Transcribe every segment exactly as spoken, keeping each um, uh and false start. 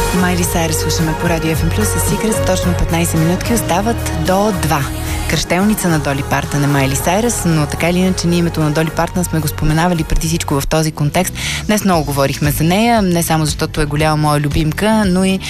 Майли Сайръс слушаме по Радио Еф Ем Плюс с Secrets. Точно петнайсет минутки остават до два. Кръщелница на Доли Партън е Майли Сайръс, но така или иначе ние името на Доли Партън сме го споменавали преди всичко в този контекст. Днес много говорихме за нея, не само защото е голяма моя любимка, но и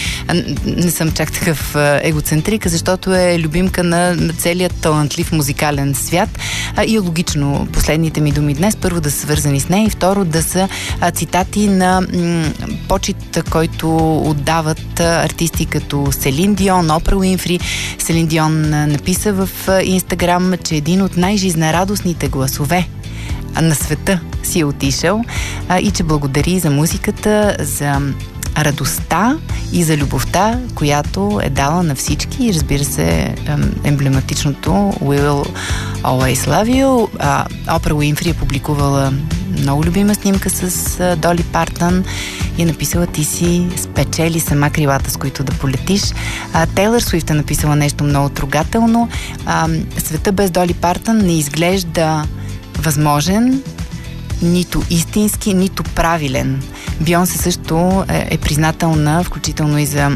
не съм чак такъв егоцентрик, защото е любимка на, на целият талантлив музикален свят. И е логично последните ми думи днес, първо да са свързани с нея и второ да са цитати на м- почит, който отдават артисти като Селин Дион, Опра Уинфри. Селин Дион написа в Инстаграм, че един от най-жизнерадостните гласове на света си е отишъл а, и че благодари за музиката, за радостта и за любовта, която е дала на всички и разбира се емблематичното We Will Always Love You. А, Опра Уинфри е публикувала много любима снимка с а, Доли Партън и е написала: ти си спечели сама крилата, с които да полетиш. А, Тейлър Суифт е написала нещо много трогателно. А, света без Доли Партън не изглежда възможен, нито истински, нито правилен. Бионсе също е, е признателна, включително и за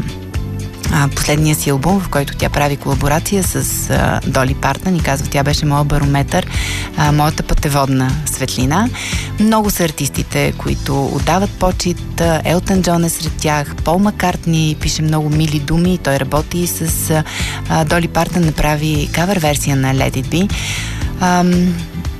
а, последния си албум, в който тя прави колаборация с а, Доли Партън и казва: тя беше моя барометър, а, моята пътеводна светлина. Много са артистите, които отдават почит. Елтън Джон е сред тях, Пол Маккартни пише много мили думи, той работи с а, Доли Партън, направи кавър версия на Let It Be. Ам...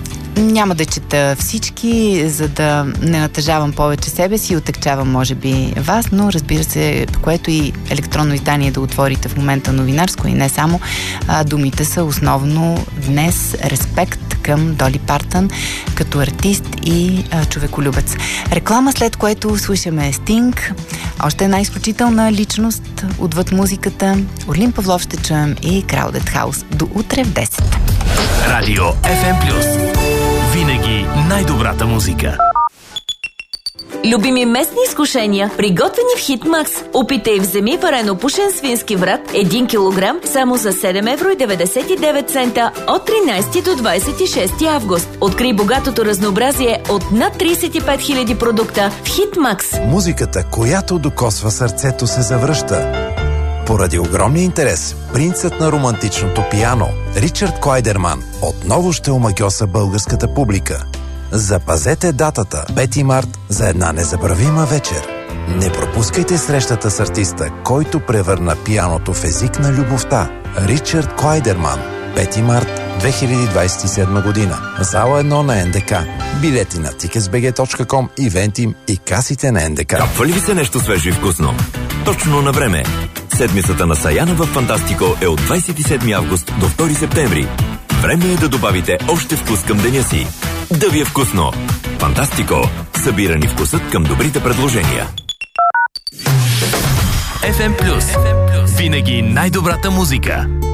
Няма да чета всички, за да не натъжавам повече себе си и отекчавам, може би, вас, но разбира се, което и електронно издание да отворите в момента новинарско и не само, а, думите са основно днес респект към Доли Партън като артист и а, човеколюбец. Реклама, след което слушаме Стинг, още една изключителна личност отвъд музиката. Орлин Павлов ще чуем и Crowded House. До утре в десет. Радио Еф Ем Плюс. Винаги най-добрата музика. Любими местни изкушения, приготвени в Хитмакс. Опитай вземи варено пушен свински врат един килограм само за седем евро и деветдесет и девет цента от тринайсети до двайсет и шести август. Открий богатото разнообразие от над трийсет и пет хиляди продукта в Хитмакс. Музиката, която докосва сърцето, се завръща. Поради огромния интерес, принцът на романтичното пиано Ричард Клайдерман отново ще омагьоса българската публика. Запазете датата пети март за една незабравима вечер. Не пропускайте срещата с артиста, който превърна пианото в език на любовта. Ричард Клайдерман. пети март две хиляди двайсет и седма година. Зала едно на Ен Де Ка. Билети на тикетс би джи точка ком, Ивентим и касите на Ен Де Ка. Капва ли ви се нещо свежо и вкусно? Точно на време. Седмицата на Саяна в Фантастико е от двайсет и седми август до втори септември. Време е да добавите още вкус към деня си. Да ви е вкусно! Фантастико. Събира ни вкусът към добрите предложения. Еф Ем Плюс. Винаги най-добрата музика.